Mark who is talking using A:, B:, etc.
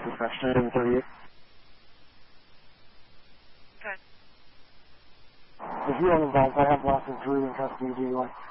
A: Professional in 38.
B: Okay.
A: If you don't involve, I have lost in 3 in custody, do you like?